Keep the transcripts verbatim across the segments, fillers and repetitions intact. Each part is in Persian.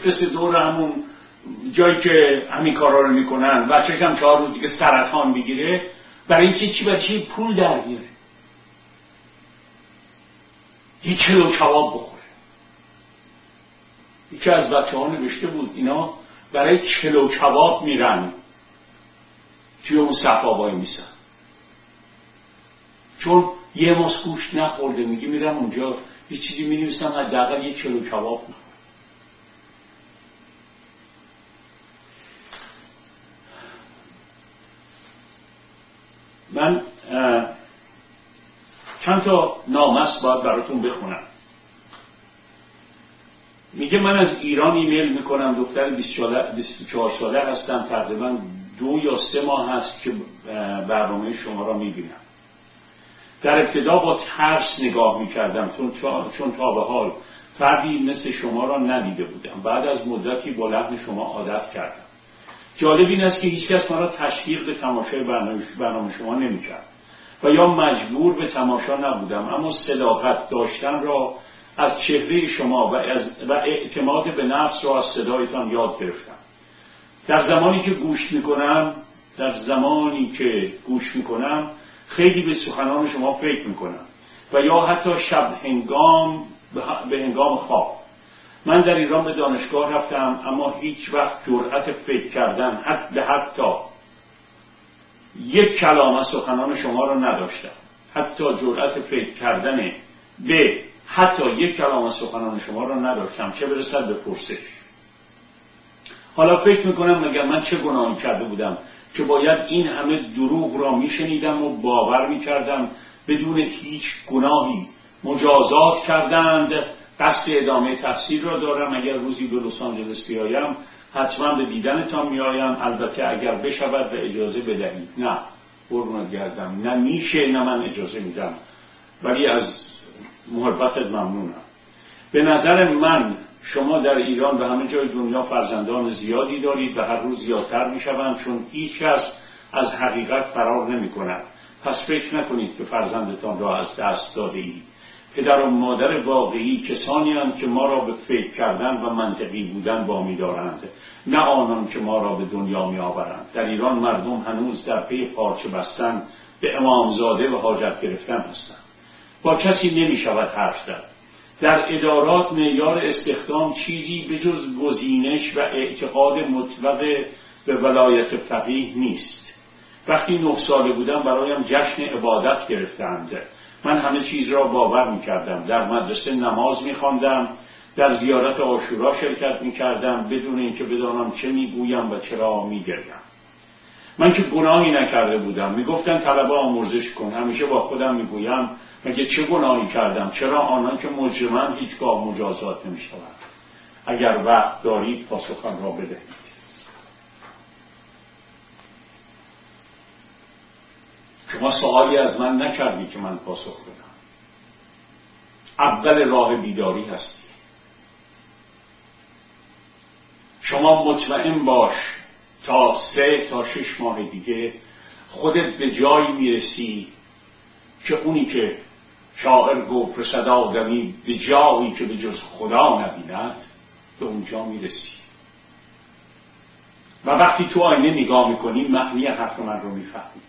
پس دور همون جایی که همین کارا رو میکنن بچه‌ش هم چهار روز دیگه سرطان میگیره، برای اینکه چی بچه پول در بیاره، یه کیلو کباب بخوره. یکی از بچه ها نوشته بود اینا برای کیلو کباب میرن توی اون صفا وای میسن، چون یه ماس گوشت نخورده، میگه میرم اونجا یه چیزی مینویسم حداقل یه کیلو کباب نخورم. من چند تا نامه است باید براتون بخونم. میگه من از ایران ایمیل میکنم، دختر بیست و چهار ساله هستم، تقریبا دو یا سه ماه هست که برنامه شما را میبینم. در ابتدا با ترس نگاه میکردم چون تا به حال فردی مثل شما را ندیده بودم. بعد از مدتی با لحن شما عادت کردم. جالب این است که هیچکس مرا تشویق به تماشای برنامه شما نمیکرد و یا مجبور به تماشا نبودم، اما صداقت داشتن را از چهره شما و, از و اعتماد به نفس را از صدایتان یاد گرفتم. در زمانی که گوش میکنم در زمانی که گوش میکنم خیلی به سخنان شما فکر میکنم و یا حتی شب هنگام به هنگام خواب. من در ایران به دانشگاه رفتم اما هیچ وقت جرأت فکر کردن حتی حتی یک کلام سخنان شما را نداشتم. حتی جرأت فکر کردن به حتی یک کلام سخنان شما را نداشتم، چه برسد به پرسش. حالا فکر میکنم مگر من چه گناهی کرده بودم که باید این همه دروغ را میشنیدم و باور میکردم بدون هیچ گناهی مجازات کردند. قصد ادامه تحصیل را دارم، اگر روزی به لس آنجلس بیایم حتما به دیدنتان میایم، البته اگر بشود و اجازه بدهید. نه قربونت گردم، نه میشه نه من اجازه میدم، ولی از محبتت ممنونم. به نظر من شما در ایران و همه جای دنیا فرزندان زیادی دارید و هر روز زیادتر میشوند، چون هیچ کس از حقیقت فرار نمی کند. پس فکر نکنید که فرزندتان را از دست داده اید. پدر و مادر واقعی کسانی هستند که ما را به فکر کردن و منطقی بودن وامی دارند، نه آنان که ما را به دنیا می آورند. در ایران مردم هنوز در پی پارچه بستن به امامزاده و حاجت گرفتن هستند. با کسی نمی شود حرف زد. در ادارات معیار استخدام چیزی به جز گزینش و اعتقاد مطلق به ولایت فقیه نیست. وقتی نه ساله بودم برایم جشن عبادت گرفتند. من همه چیز را باور می کردم. در مدرسه نماز می خواندم، در زیارت عاشورا شرکت می کردم بدون اینکه بدانم چه می گویم و چرا می گریم. من که گناهی نکرده بودم. می گفتن طلبه آمرزش کن. همیشه با خودم می گویم مگه چه گناهی کردم؟ چرا آنان که مجرمند هیچگاه مجازات نمی شوند؟ اگر وقت دارید پاسخم را بدهید. شما سوالی از من نکردی که من پاسخ بدم. اول راه بیداری هستی. شما مطمئن باش تا سه تا شش ماه دیگه خودت به جایی میرسی که اونی که شاعر گفت رسد آدمی به جایی که به جز خدا نبیند، به اونجا میرسی. و وقتی تو آینه نگاه میکنی معنی حرف من رو میفهمی.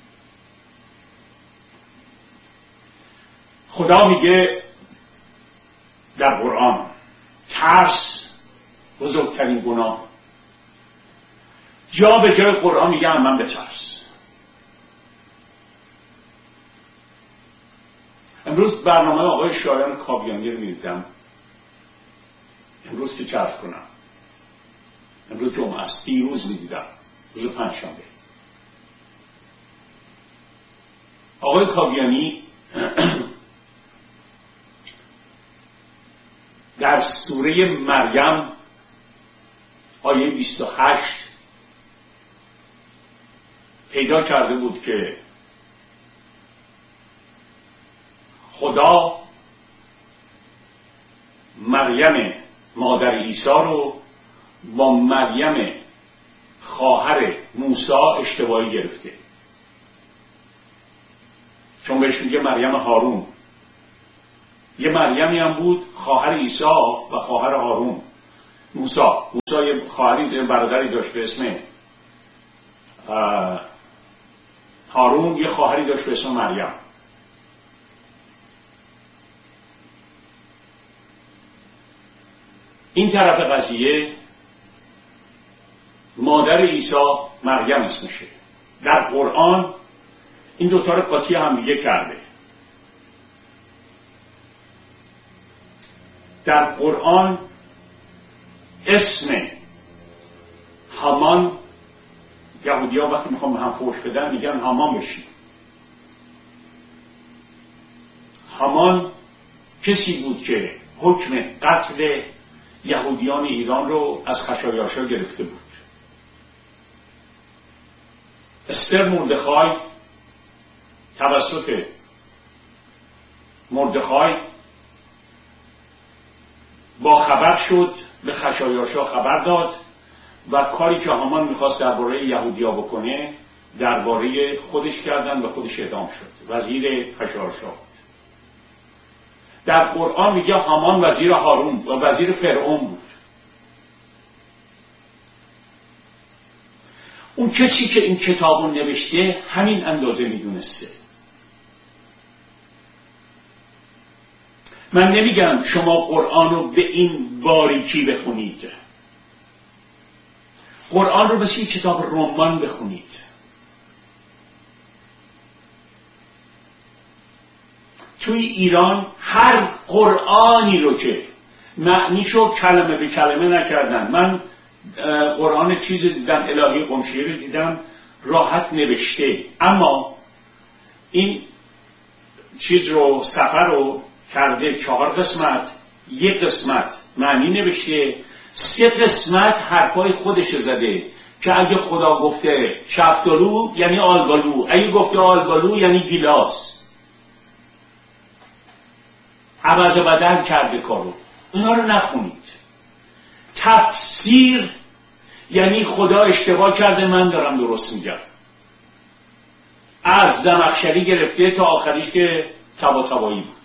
خدا میگه در قرآن ترس بزرگترین گناه. جا به جای قرآن میگه من به ترس. امروز برنامه آقای شایان کاویانی رو میدیدم. امروز که چرف کنم، امروز جمعه است، دیروز میدیدم روز پنجشنبه. آقای کاویانی در سوره مریم آیه بیست و هشت پیدا کرده بود که خدا مریم مادر عیسی رو با مریم خواهر موسی اشتباهی گرفته، چون بهش میگه مریم هارون. یه مریمی هم بود خواهر عیسی و خواهر هارون. موسی موسی یه خواهری برادری داشت به اسم هارون، یه خواهری داشت به اسم مریم. این طرف قضیه مادر عیسی مریم اسمشه. در قرآن این دوتا رو قاطی هم دیگه کرده. در قرآن اسم هامان، یهودی ها وقتی میخوام هم فوش بدن میگن هامان بشی. هامان کسی بود که حکم قتل یهودیان ایران رو از خشایارشا گرفته بود. استر مردخای توسط مردخای با خبر شد، به خشایارشا خبر داد و کاری که هامان میخواست درباره یهودیا بکنه درباره خودش کردن و خودش اعدام شد. وزیر خشایارشا بود. در قرآن میگه هامان وزیر هارون و وزیر فرعون بود. اون کسی که این کتابو نوشته همین اندازه میدونسته. من نمیگم شما قرآن رو به این باریکی بخونید. قرآن رو مثل یک کتاب رمان بخونید. توی ایران هر قرآنی رو که معنیشو کلمه به کلمه نکردن، من قرآن چیز دیدم، الهی قمشیری رو دیدم راحت نوشته، اما این چیز رو سفر رو کرده چهار قسمت، یک قسمت معنی نوشته، سه قسمت حرفای خودش زده که اگه خدا گفته شفتالو یعنی آلبالو، اگه گفته آلبالو یعنی گیلاس. عوض بدل کرده کارو. اینا رو نخونید. تفسیر یعنی خدا اشتباه کرده من دارم درست میگم. از زمخشری گرفته تا آخریش که تبا تبایی بود.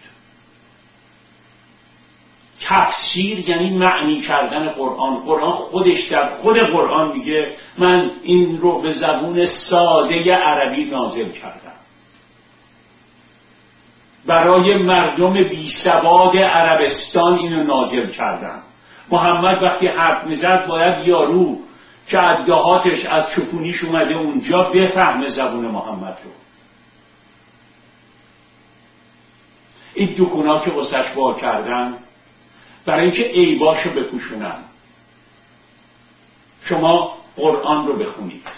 تفسیر یعنی معنی کردن قرآن. قرآن خودش در خود قرآن میگه من این رو به زبون ساده عربی نازل کردم برای مردم بی سواد عربستان، اینو نازل کردم. محمد وقتی حرف میزد باید یارو که ادعاهاتش از چپونیش اومده اونجا بفهمه زبون محمد رو. این دکونا که واسش وا کردن برای اینکه عیباشو بپوشونن. شما قرآن رو بخونید.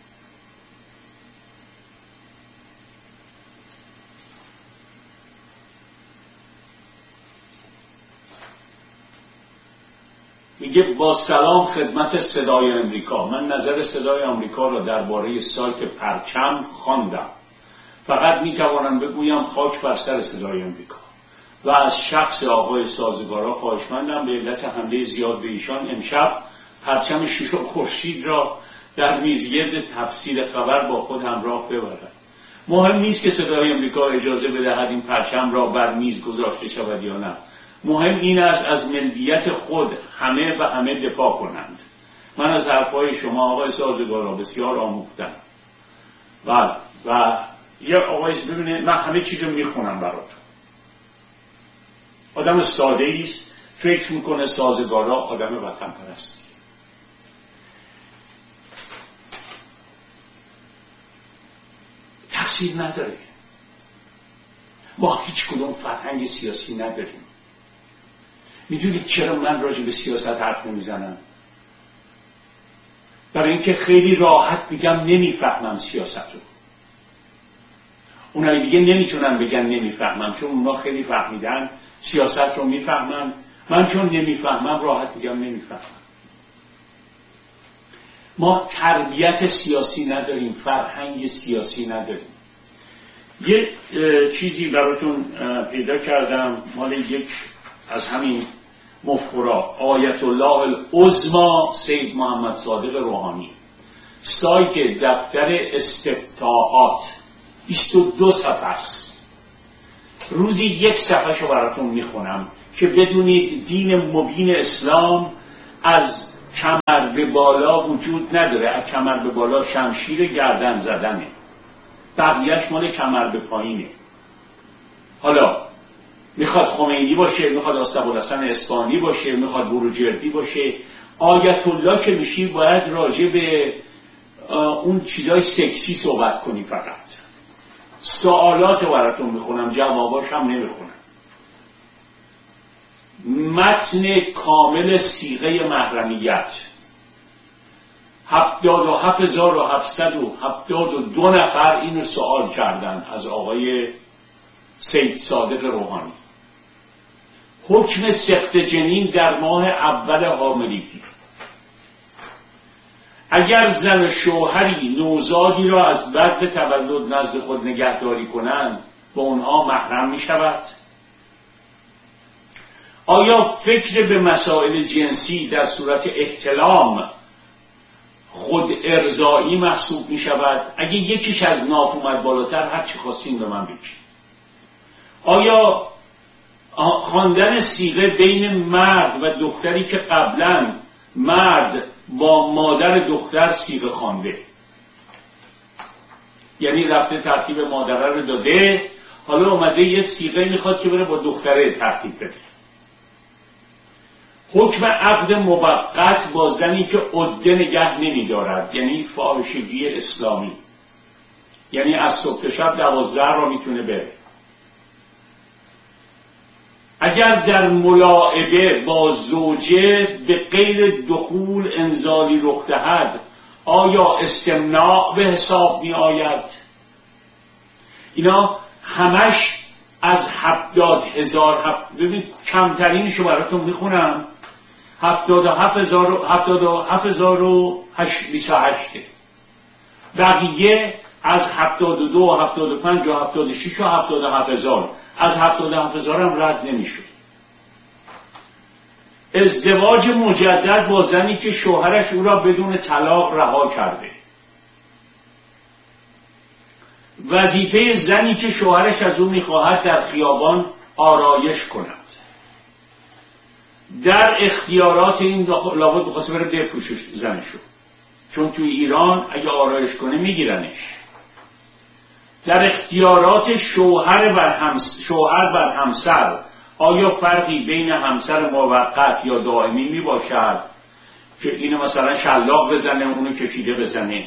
میگه با سلام خدمت صدای امریکا. من نظر صدای امریکا را درباره سایت پرچم خواندم. فقط میتوانم بگویم خاک بر سر صدای امریکا و از شخص آقای سازگارا خواهشمندم به علت حمله زیاد به ایشان امشب پرچم شیش و خورشید را در میزگرد تفسیر خبر با خود همراه ببرد. مهم نیست که صدای امریکا اجازه بدهد این پرچم را بر میز گذاشته شود یا نه. مهم این است از ملیت خود همه و همه دفاع کنند. من از حرفهای شما آقای سازگارا بسیار آموختم. و و یه آقای ببینه من همه چیز رو میخونم براتون. آدم ساده ایست، فکر میکنه سازگارا آدم وطن پرستی. تقصیر نداره. ما هیچ کدوم فرهنگ سیاسی نداریم. میدونید چرا من راجع به سیاست حرف نمیزنم؟ برای اینکه خیلی راحت میگم نمیفهمم سیاست رو. اونایی دیگه نمیتونن بگن نمیفهمم، چون اونا خیلی فهمیدن سیاست رو میفهمن. من چون نمیفهمم راحت میگم نمیفهمم. ما تربیت سیاسی نداریم، فرهنگ سیاسی نداریم. یه چیزی براتون پیدا کردم مال یک از همین مفکرا، آیت الله العظما سید محمد صادق روحانی، سایت دفتر استفتاءات، بیست و دو صفحه است. روزی یک صفحه شو براتون میخونم که بدونید دین مبین اسلام از کمر به بالا وجود نداره. از کمر به بالا شمشیر گردن زدنه، بقیهش مال کمر به پایینه. حالا میخواد خمینی باشه، میخواد اسطابالحسن اصفهانی باشه، میخواد بروجردی باشه، آیت الله که میشی باید راجع به اون چیزای سکسی صحبت کنی. فقط سوالات براتون میخونم، جواباش هم نمیخونم. متن کامل صیغه محرمیت هفتاد و هفت هزار و هفتصد و هفتاد و دو نفر اینو سوال کردن از آقای سید صادق روحانی. حکم سقط جنین در ماه اول حاملگی. اگر زن و شوهری نوزادی را از بعد تولد نزد خود نگهداری کنند با اونها محرم می شود؟ آیا فکر به مسائل جنسی در صورت احتلام خود ارضایی محسوب می شود؟ اگه یکیش از ناف اومد بالاتر هر چی خواستین به من بگید. آیا خواندن صیغه بین مرد و دختری که قبلا مرد با مادر دختر صیغه خوانده، یعنی رفته ترتیب مادره رو داده، حالا اومده یه صیغه میخواد که بره با دختره ترتیب بده. حکم عقد موقت با زنی که عده نگه نمیدارد، یعنی فاحشگی اسلامی، یعنی از صبح تا شب دوازده را میتونه بره. اگر در ملاعبه با زوجه به غیر دخول انزالی رخ دهد آیا استمناع به حساب می آید؟ اینا همش از هفتاد هزار هفت... ببینید کمترینشو براتون میخونم. هفتاد و هفت هزار هفتاد و هفت هزار و بیست و هشت. بقیه از هفتاد و دو هفتاد و پنج و هفتاد و شش و هفتاد و هفت هزار. از هفتاد و هفت هزار هم رد نمیشه. ازدواج مجدد با زنی که شوهرش او را بدون طلاق رها کرده. وظیفه زنی که شوهرش از او میخواهد در خیابان آرایش کند. در اختیارات این لابد بخواسته بره بپوشه زنشو، چون توی ایران اگه آرایش کنه میگیرنش. در اختیارات شوهر بر همس... شوهر بر همسر آیا فرقی بین همسر موقت یا دائمی می باشد که اینو مثلا شلاق بزنه اونو کشیده بزنه؟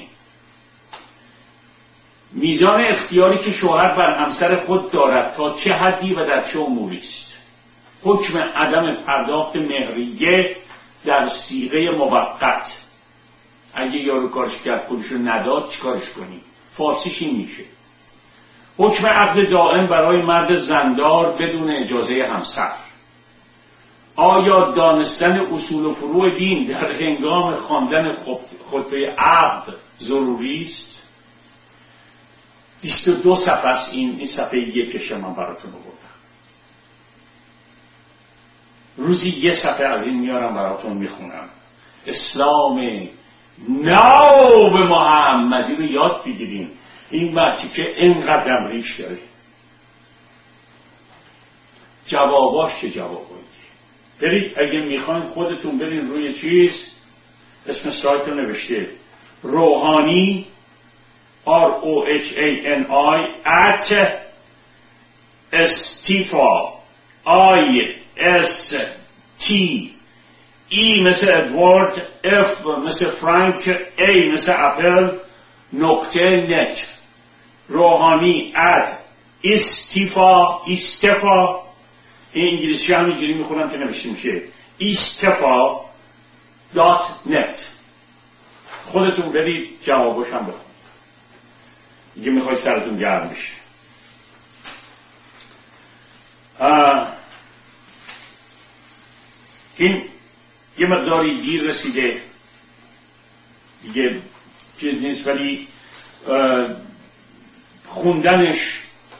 میزان اختیاری که شوهر بر همسر خود دارد تا چه حدی و در چه اموری است؟ حکم عدم پرداخت مهریه در صیغه موقت. اگه یارو کارش کرد پولشو نداد چیکارش کنی؟ فارسیش این میشه. حکم عقد دائم برای مرد زندار بدون اجازه همسر. آیا دانستن اصول و فروع دین در هنگام خواندن خطبه عقد ضروری است؟ بیست و دو صفحه است این این صفحه یکش من براتون آوردم. روزی یه صفحه از این میارم براتون میخونم. اسلام نو به محمدی رو یاد بگیریم. این بچه که اینقدر ریش داره. جواباش چه جوابایی؟ برید اگه میخواین خودتون برید روی چیز، اسم سایت رو نوشته روحانی R O H A N I at استیفا I S T E مثل ادوارد F مثل فرانک A مثل اپل نقطه نت. روحانی ات استیفا استیفا این انگلیسی همینجوری میخونم که نوشته میشه استیفا دات نت. خودتون برید جوابش هم بخونید دیگه میخوای سرتون گرم بشه. این یه مقداری دیر رسیده دیگه چیز نیست، ولی خوندنش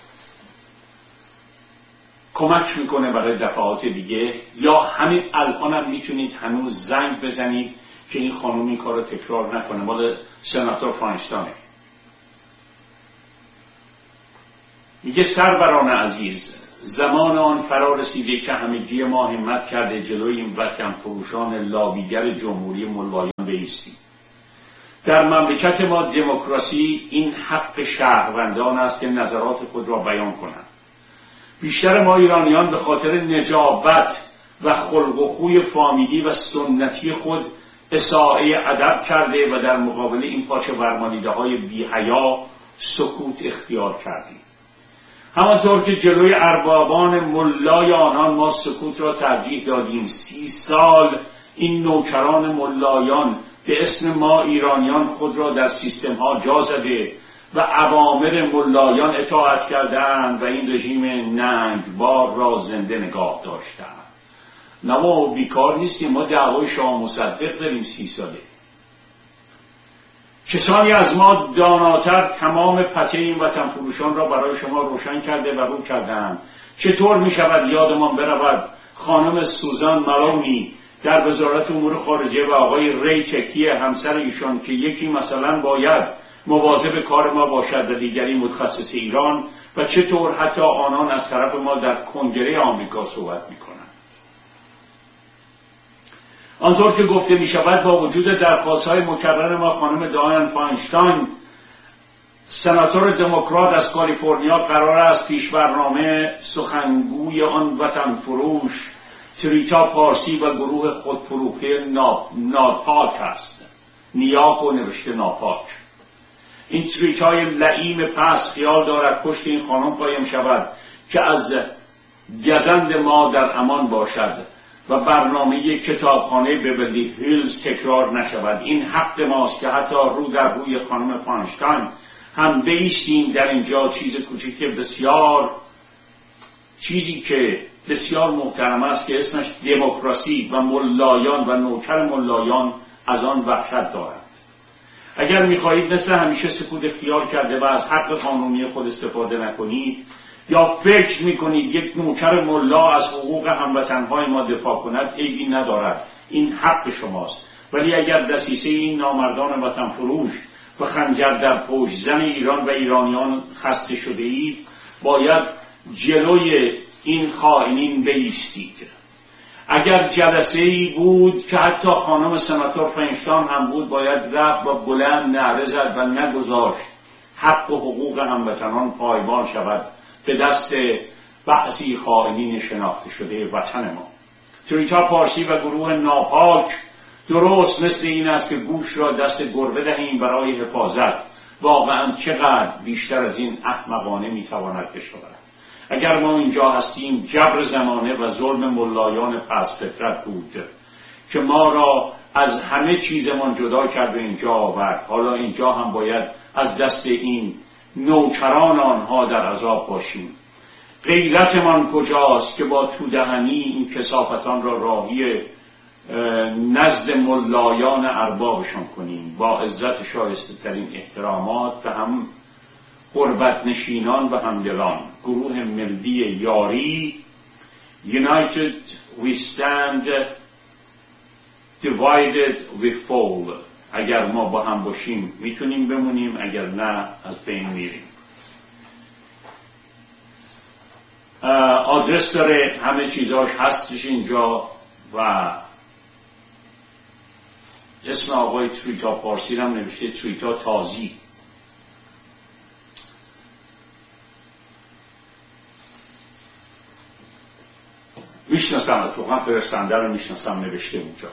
کمک میکنه برای دفعات دیگه. یا همین الان هم میتونید هنوز زنگ بزنید که این خانوم این کار رو تکرار نکنه. مال سناتور فاینشتاینه. میگه سروران عزیز، زمان آن فرا رسیده که همگی ما همت کرده جلوی این وطن فروشان لابیگر جمهوری ملایان بایستیم. در مملکت ما دموکراسی این حق شهروندان است که نظرات خود را بیان کنند. بیشتر ما ایرانیان به خاطر نجابت و خلق و خوی فامیلی و سنتی خود اساءه ادب کرده و در مقابل این پاچه ورمانیده های بی‌حیا سکوت اختیار کردیم. همانطور که جلوی اربابان ملای آنان ما سکوت را ترجیح دادیم، سی سال این نوکران ملایان به اسم ما ایرانیان خود را در سیستم ها جا زده و اوامر ملایان اطاعت کردند و این رژیم ننگبار را زنده نگاه داشتند. نه ما بیکار نیستیم، ما دعوای شاه مصدق داریم سی ساله. کسانی از ما داناتر تمام پته این وطن فروشان را برای شما روشن کرده و رو کردند. چطور می شود یادمان برود خانم سوزان مالونی در وزارت امور خارجه و آقای ری تکی همسر ایشان که یکی مثلا باید مواظب کار ما باشد و دیگری متخصص ایران، و چطور حتی آنان از طرف ما در کنگره آمریکا صحبت می کنند. آنطور که گفته می شود با وجود درخواست های مکرر ما، خانم دایان فاینشتاین سناتور دموکرات از کالیفرنیا قرار است پیش برنامه سخنگوی آن وطن فروش تریتا پارسی و گروه خودفروخته ناپاک است. نیاک و نوشته ناپاک. این تریتای لعیم پس خیال دارد پشت این خانم قایم شود که از گزند ما در امان باشد و برنامه کتابخانه بیورلی هیلز تکرار نشود. این حق ماست که حتی رو در روی خانم فاینشتاین هم بایستیم در اینجا. چیز کوچیک بسیار چیزی که بسیار محترم است که اسمش دموکراسی و ملایان و نوکر ملایان از آن وحشت دارد. اگر میخواهید مثل همیشه سکوت اختیار کرده و از حق قانونی خود استفاده نکنید، یا فکر میکنید یک نوکر ملا از حقوق هموطنهای ما دفاع کند، عیبی ندارد، این حق شماست. ولی اگر دسیسه این نامردان وطن فروش و خنجر در پشت زن ایران و ایرانیان خسته شده اید، باید جلوی این خائنین بایستید. اگر جلسه ای بود که حتی خانم سناتور فاینشتاین هم بود، باید رفت و بلند نعره زد و نگذاشت حق و حقوق هموطنان پایمال شود به دست بعضی خائنین شناخته شده وطن ما. تریتا پارسی و گروه ناپاک درست مثل این است که گوش را دست گربه دهیم برای حفاظت. واقعا چقدر بیشتر از این احمقانه میتواند بشود؟ اگر ما اینجا هستیم جبر زمانه و ظلم ملایان پس فطرت بود که ما را از همه چیزمان جدا کرد و اینجا آورد. حالا اینجا هم باید از دست این نوکران آنها در عذاب باشیم. غیرتمان کجاست که با تودهنی این کثافتان را راهی نزد ملایان اربابشان کنیم با عزت شایسته ترین احترامات و هم قربت نشینان و همدلان. گروه ملی یاری United we stand, divided we fall. اگر ما با هم باشیم میتونیم بمونیم، اگر نه از بین میریم. آدرس داره، همه چیزاش هستش اینجا و اسم آقای تریتا پارسی هم نوشته تریتا تازی. میشناسم، اتفاقا فرستنده رو میشناسم، نوشته اونجا.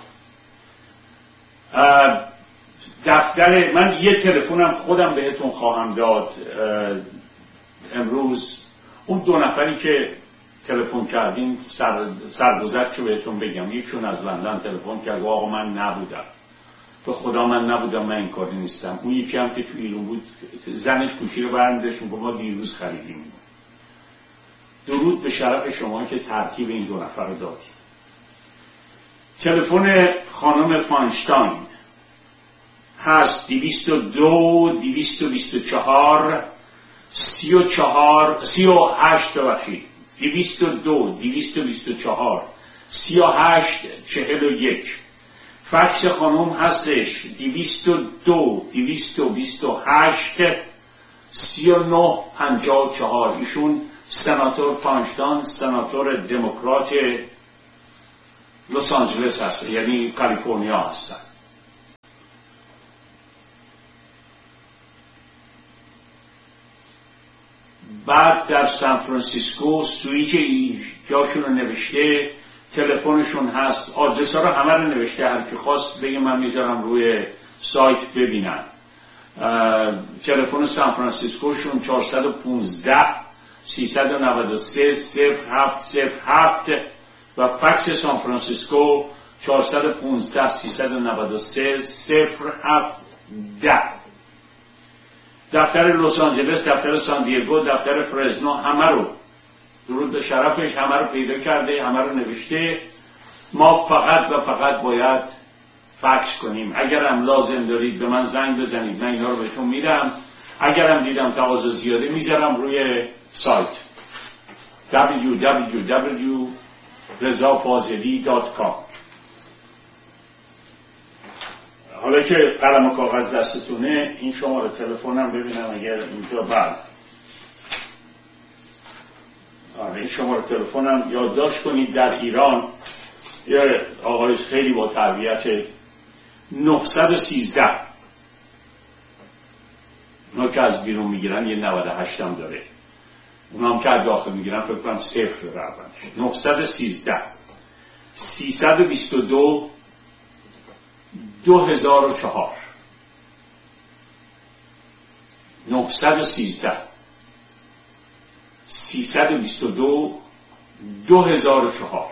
دفتر من یه تلفنم خودم بهتون خواهم داد امروز. اون دو نفری که تلفن کردین سر سرگذشت رو بهتون بگم. یکشون از لندن تلفن کرد و آقا من نبودم، به خدا من نبودم، من این کاری نیستم. اون یکی هم که تو ایران بود زنش گوشی رو برمی‌داشت و ما دیروز خریدیم. درود به شرف شما که ترتیب این دو نفر رو دادید. تلفن خانم فاینشتاین هست دویست و دو دویست و بیست و چهار سی و چهار سی و هشت ببخشید دویست و دو دویست و بیست و چهار سی و هشت چهل و یک. فکس خانم هستش دویست و دو دویست و بیست و هشت سی و نه پنجاه و چهار. ایشون سناتور فانشتان سناتور دموکرات لس آنجلس هست، یعنی کالیفرنیا هستن. بعد در سان فرانسیسکو سویچ جاشون رو نوشته، تلفنشون هست، آدرس ها رو همه رو نوشته، هر کی خواست بگه من میذارم روی سایت ببینن. تلفن سان فرانسیسکوشون چهارصد و پانزده سیصد و نود و سه صفر هفت صفر هفت و فکس سان فرانسیسکو چهارصد و پانزده سیصد و نود و سه صفر هفت ده. دفتر لس آنجلس، دفتر سان دیگو، دفتر فرزنو، همه رو درود به شرفش همه رو پیدا کرده، همه رو نوشته. ما فقط و فقط باید فکس کنیم. اگرم لازم دارید به من زنگ بزنید، من اینا رو بهتون میدم. اگرم دیدم تقاضا زیاده میذارم روی سایت دبلیو دبلیو دبلیو دات رضا فاضلی دات کام. حالا که قلم و کاغذ دستتونه، این شماره تلفنم ببینم اگر اینجا بعد آره این شماره تلفنم یادداشت کنید. در ایران یه آقای خیلی با تربیت نهصد و سیزده، اونا که از بیرون میگیرن یه نود و هشت هم داره، اونا هم که از داخل میگیرن فکر کنم صفر برابرش. نهصد و سیزده سیصد و بیست و دو دو هزار و چهار نهصد و سیزده سیصد و بیست و دو دو هزار و چهار.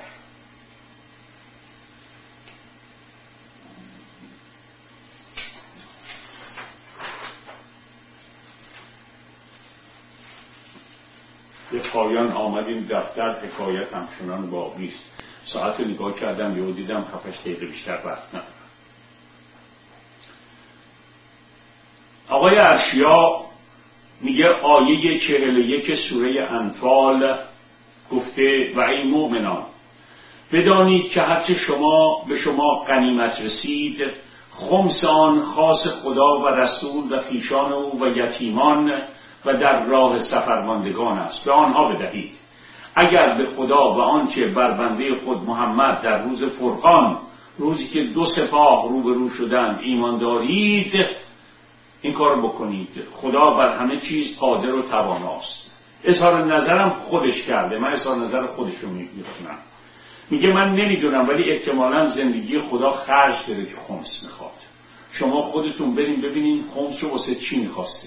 به پایان آمدیم دفتر. حکایت همچنان باقی است. ساعت رو نگاه کردم یهو دیدم هفتش دقیقه بیشتر وقت ندارم. آقای ارشیا میگه آیه چهل و یک سوره انفال گفته و ای مؤمنان بدانید که هرچه شما به شما غنیمت رسید خمس آن خاص خدا و رسول و خویشان او و یتیمان و در راه سفرماندگان است، به آنها بدهید. اگر به خدا و آنچه بر بنده خود محمد در روز فرقان، روزی که دو سپاه روبرو شدند، ایمان دارید، این کار بکنید. خدا بر همه چیز قادر و تواناست. اظهار نظرم خودش کرده، من اظهار نظر خودش رو میخونم. میگه من نمیدونم ولی احتمالاً زندگی خدا خرج داره که خمس میخواد. شما خودتون برین ببینین خمس رو واسه چی میخواسته.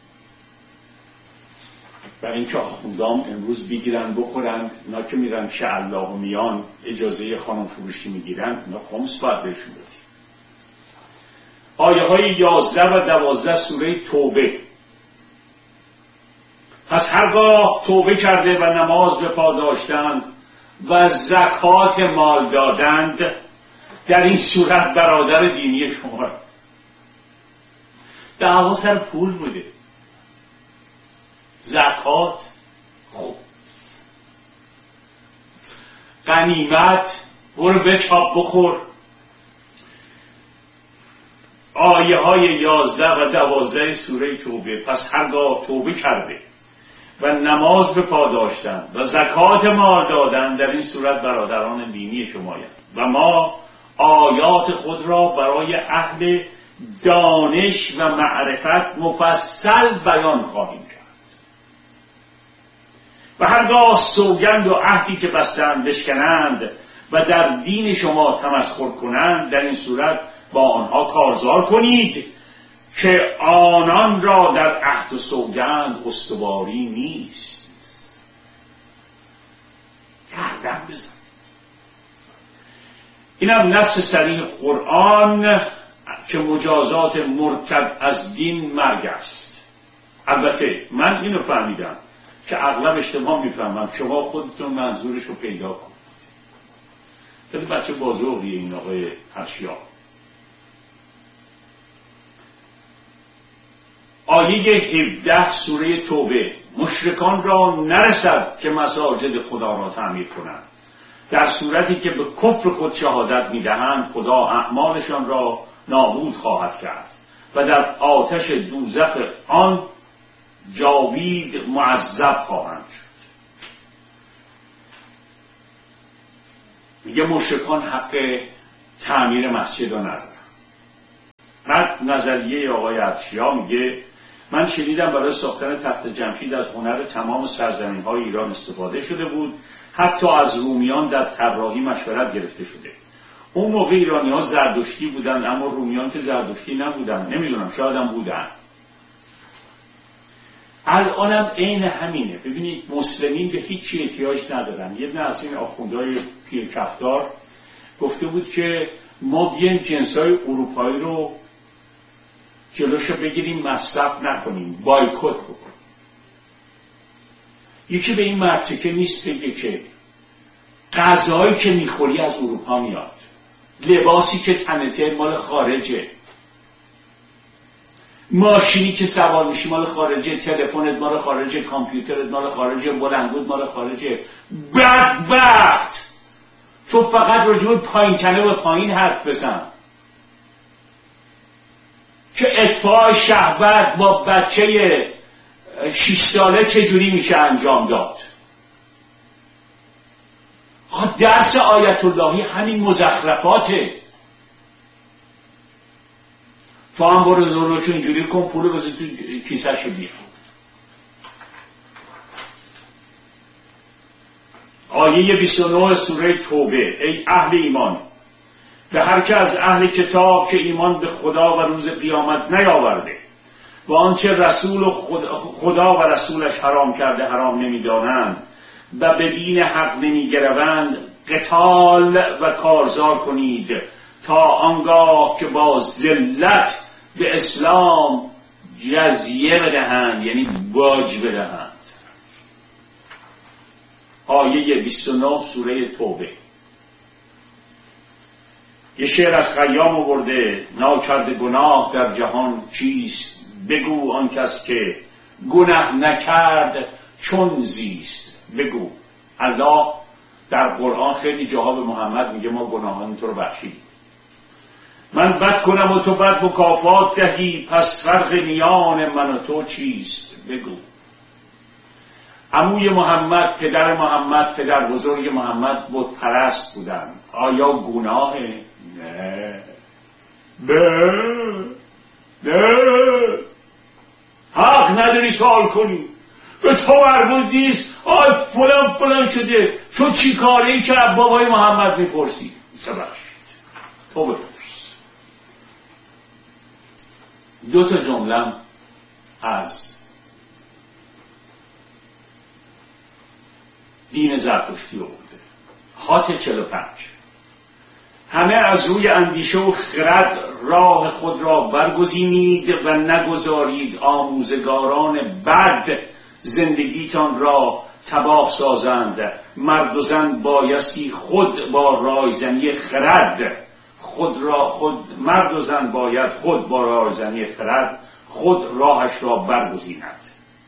برای اینکه آخوندام امروز بگیرن بخورن، اینا که میرن شه الله و میان اجازه خانم فروشی میگیرن، اینا خمس باید بهشون بدی. آیه های یازده و دوازده سوره توبه. پس هرگاه توبه کرده و نماز به پا داشتند و زکات مال دادند، در این صورت برادر دینی شما دعوا سر پول بوده. زکات، خب غنیمت، برو بچاپ بخور. آیه های یازده و دوازده سوره توبه. پس هرگاه توبه کرده و نماز به پا داشتند و زکات مال دادند، در این صورت برادران دینی شمایند و ما آیات خود را برای اهل دانش و معرفت مفصل بیان خواهیم کرد. و هرگاه سوگند و عهدی که بستند بشکنند و در دین شما تمسخر کنند، در این صورت با آنها کارزار کنید که آنان را در عهد و سوگند استواری نیست. گردن بزن. اینم نص صریح قرآن که مجازات مرتد از دین مرگ است. البته من اینو فهمیدم که اغلب اشتباه میفهمم، شما خودتون منظورش رو پیدا کنید. خیلی بچه بازوقیه این آقای ارشیا. آیه هفده سوره توبه. مشرکان را نرسد که مساجد خدا را تعمیر کنند. در صورتی که به کفر خود شهادت میدهند خدا اعمالشان را نابود خواهد کرد و در آتش دوزخ آن جاوید معذب خواهند شد. میگه مشرکان حق تعمیر مسجد رو ندارن. بعد نظریه آقای افشیا میگه من شنیدم برای ساختن تخت جمشید از هنر تمام سرزمین های ایران استفاده شده بود، حتی از رومیان در طراحی مشورت گرفته شده. اون موقع ایرانی ها زردشتی بودن، اما رومیان که زردشتی نبودن، نمیدونم شاید هم بودن. الانم عین همینه. ببینید مسلمین به هیچی احتیاج ندارن. یه دونه از این آخوندهای پیرکفتار گفته بود که ما بیایم جنسای اروپایی رو جلوشو بگیریم، مصرف نکنیم، بایکوت بکنیم. یکی به این مرتکه نیست بگه که غذایی که میخوری از اروپا میاد، لباسی که تنته مال خارجه، ماشینی که سوار میشی مال خارجه، تلفنت مال خارجه، کامپیوترت مال خارجه، بلندگوت مال خارجه. بدبخت تو فقط راجع به پایین تنه و پایین حرف بزن که اطفاء شهوت با بچه شش ساله چجوری میشه انجام داد. درس آیت اللهی همین مزخرفاته. تو هم برو دروشو اینجوری کن، پولو بذار تو کیسه‌ش بیار. آیه بیست و نه سوره توبه: ای اهل ایمان، به هر که از اهل کتاب که ایمان به خدا و روز قیامت نیاورده و آنچه رسول و خدا و رسولش حرام کرده حرام نمی‌دانند و به دین حق نمی‌گروند، قتال و کارزار کنید تا آنگاه که با ذلت به اسلام جزیه بدهند، یعنی باج بدهند. آیه بیست و نه سوره توبه. یه شعر از خیام آورده: ناکرده گناه در جهان چیست، بگو آن کس که گناه نکرد چون زیست. بگو. الله در قرآن خیلی جاها به محمد میگه ما گناهان تو رو بخشیدیم. من بد کنم و تو بد مکافات دهی، پس فرق میان من و تو چیست. بگو. عموی محمد، پدر محمد، پدر بزرگ محمد بت پرست بودن. آیا گناهه؟ نه نه نه. حق نداری سوال کنی، به تو مربوط نیست. آی فلان فلان شده، تو چی کاری که بابای محمد میپرسی؟ ببخشید تو بپرس. دو تا جمله از دین زرتشتی آورده. هات چهل و پنج: همه از روی اندیشه و خرد راه خود را برگزینید و نگذارید آموزگاران بد زندگیتان را تباه سازند. مرد و زن بایستی خود با رایزنی خرد خود را خود مرد و زن باید خود با رایزنی خرد خود راهش را برگزیند.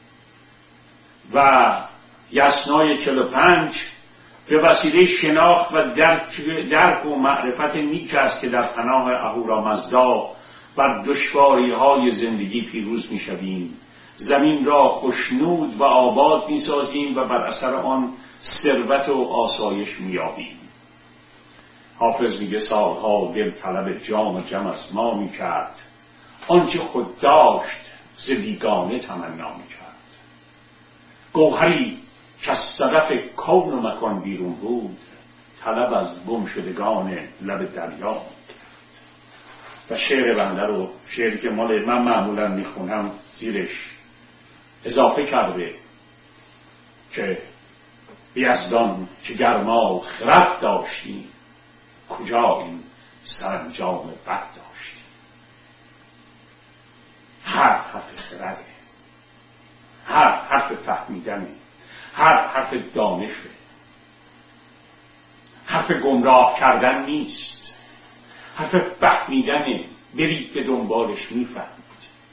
و یسنای چهل و پنج: به وسیله شناخت و درک, درک و معرفت نیک است که در پناه اهورامزدا بر دشواری های زندگی پیروز می شویم، زمین را خوشنود و آباد می سازیم و بر اثر آن ثروت و آسایش می یابیم. حافظ میگه سالها دل طلب جام جم از ما می کرد، آنچه خود داشت ز بیگانه تمنا می کرد. گوهری که از صدف کون و مکان بیرون بود، طلب از گم شدگان لب دریا. و شعر بنده رو، شعری که مال من معمولا میخونم، زیرش اضافه کرده که بیزدان که گرما خرد داشتیم، کجا این سرانجام بد داشتیم. هر حرف خرده، هر حرف فهمیدنه، هر حرف دانشه، حرف گمراه کردن نیست، حرف فهمیدنه. برید به دنبالش میفهمید.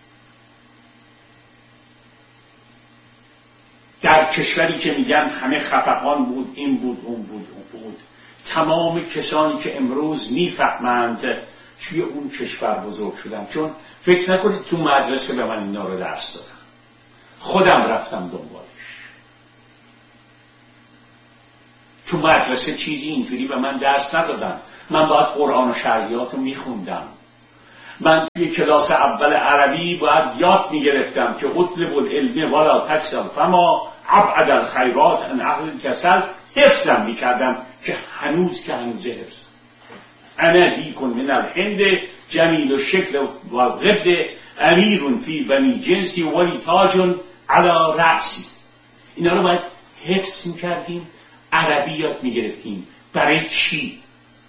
در کشوری که میگن همه خفقان بود، این بود اون بود اون بود، تمام کسانی که امروز میفهمند توی اون کشور بزرگ شدن. چون فکر نکنید تو مدرسه به من اینا رو درس دادن، خودم رفتم دنبالش. تو مدرسه چیزی اینجوری به من درس ندادن. من باید قرآن و شرعیات رو میخوندم. من توی کلاس اول عربی باید یاد میگرفتم که اطلب العلم ولا تکسل فما ابعد الخیرات عن اهل الکسل. حفظم میکردم که هنوز که هنوز حفظ. انا دیکن من الهند جمیل و شکل و غد امیر فی بنی جنسی ولی تاج علی رأسی. اینا رو باید حفظ میکردیم، عربی یاد میگرفتیم. برای چی؟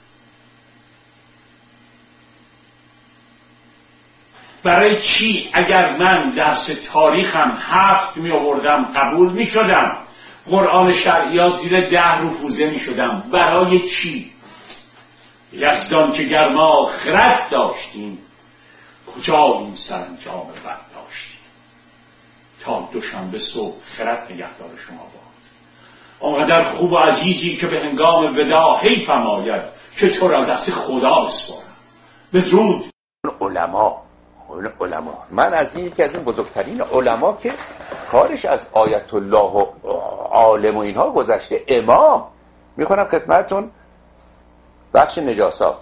برای چی اگر من درس تاریخم هفت می آوردم قبول می شدم، قرآن شرعیات زیر ده رفوزه می شدم؟ برای چی؟ یزدان که گرما خرد داشتیم، کجا این سرانجام بد داشتیم. تا دوشنبه صبح خرد نگهدار شما باد. آنقدر خوب و عزیزی که به هنگام ودا حیفم آید که تو را دست خدا بسپارم. بدرود. علما علما من از این یکی از این بزرگترین علما که کارش از آیت الله و عالم و اینها گذشته، امام. میخونم خدمتتون بخش نجاسات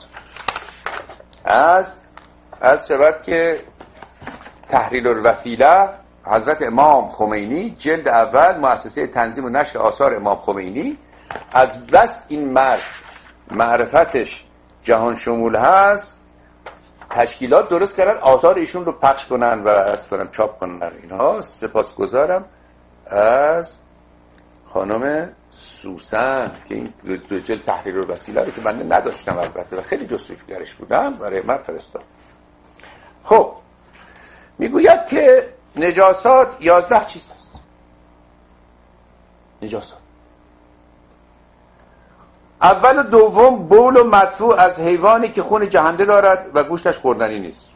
از از شود که تحریل الوسیله حضرت امام خمینی، جلد اول، مؤسسه تنظیم و نشر آثار امام خمینی. از بس این مرد معرفتش جهان شمول هست، تشکیلات درست کردن آثار ایشون رو پخش کنن و از کنن چاپ کنن. اینها سپاسگزارم از خانم سوسن که این دو جلد تحریر الوسیله رو که من نداشتم البته و خیلی جستجوگرش بودم برای من فرستاد. خب میگوید که نجاسات یازده چیز هست. نجاسات اول و دوم بول و مدفوع از حیوانی که خون جهنده دارد و گوشتش خوردنی نیست.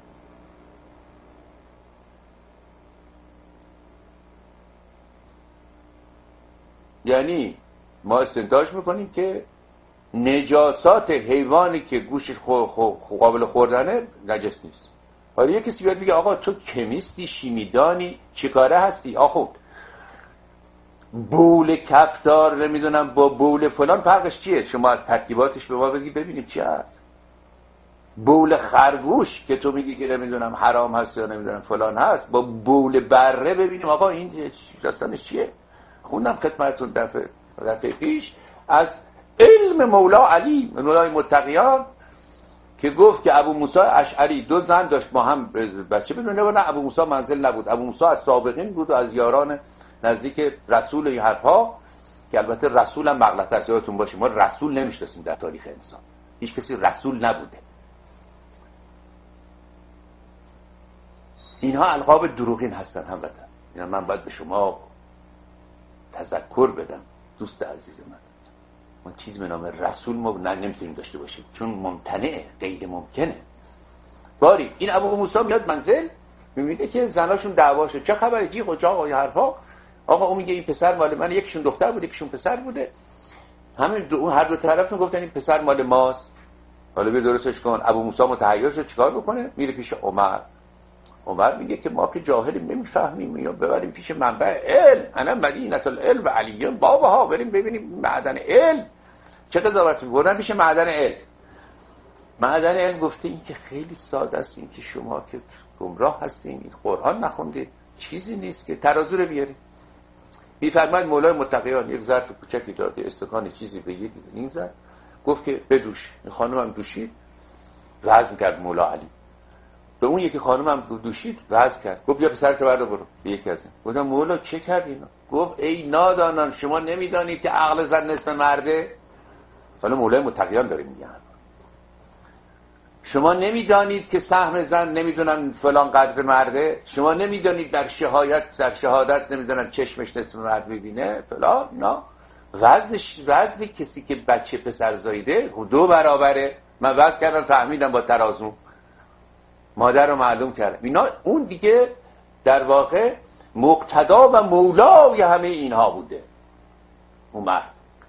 یعنی ما استنتاج میکنیم که نجاسات حیوانی که گوشش خو خو قابل خوردنه نجس نیست. حالا یه کسی بیاد بگه آقا تو کمیستی، شیمیدانی، چیکاره هستی؟ آخو بول کفتار نمیدونم با بول فلان فرقش چیه؟ شما از ترکیباتش به ما بگی ببینیم چی هست. بول خرگوش که تو میگی که نمیدونم حرام هست یا نمیدونم فلان هست، با بول بره ببینیم آقا این داستانش چیه. خوندم خدمتتون دفعه دفعه پیش از علم مولا علی مولای متقیان که گفت که ابو موسی اشعری دو زن داشت با هم بچه بدونه. نه ابو موسی منزل نبود، ابو موسی از سابقین بود و از یاران نزدیک رسول این حرفا، که البته رسول هم مغلطه است. یادتون باشه ما رسول نمیشناسیم در تاریخ انسان، هیچ کسی رسول نبوده. اینها القاب دروغین هستن هموطن. اینا من باید به شما تذکر بدم دوست عزیز من. ما چیز به نام رسول ما نمیتونیم داشته باشیم چون ممتنعه، غیر ممکنه. باری این ابو موسی میاد منزل میبینه که زناشون دعواشه، چه خبره جیغ و جاغ و این حرفا. آقا اون میگه این پسر مال من، یکیشون دختر بود یکیشون پسر بوده. همین دو هر دو طرف میگفتن این پسر مال ماست. حالا بیا درستش کن. ابو موسی متحیر شد چیکار بکنه؟ میره پیش عمر. عمر میگه که ما که جاهلیم نمیفهمیم، یا ببریم پیش منبع علم. انا مدینه العلم و علی بابها، بریم ببینیم معدن علم چه قضاوتی بردن پیش معدن علم. معدن علم گفته این که خیلی ساده است، این که شما که گمراه هستین، این قرآن نخوندید، چیزی نیست که ترازو رو بیارید. میفرماید مولای متقیان یک ظرف کوچکی داد، استکان چیزی بگید این زد، گفت که بدوش. این خانم هم دوشید، وزن کرد مولا علی. به اون یکی خانم هم دوشید، وزن کرد، گفت بیا پسرت برو برو به یکی از این. گفتم مولا چه کرد اینا؟ گفت ای نادانان شما نمیدانید که عقل زن نصف مرده؟ حالا مولای متقیان داره میگن شما نمیدانید که سهم زن نمیدونن فلان قدر مرده؟ شما نمیدانید در شهادت در شهادت نمیدونن چشمش نصف مرد میبینه فلان؟ نه. وزنش وزن کسی که بچه پسر زایده دو برابره. من وزن کردم فهمیدم با ترازو، مادر رو معلوم کردم. اینا اون دیگه در واقع مقتدا و مولای همه اینها بوده اون مرد.